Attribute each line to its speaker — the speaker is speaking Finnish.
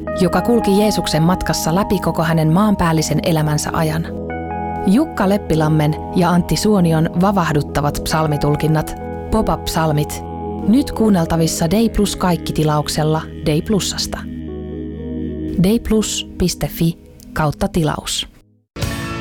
Speaker 1: joka kulki Jeesuksen matkassa läpi koko hänen maanpäällisen elämänsä ajan. Jukka Leppilammen ja Antti Suonion vavahduttavat psalmitulkinnat, pop-up-psalmit, nyt kuunneltavissa Day Plus kaikki-tilauksella Day Plusasta. dayplus.fi/tilaus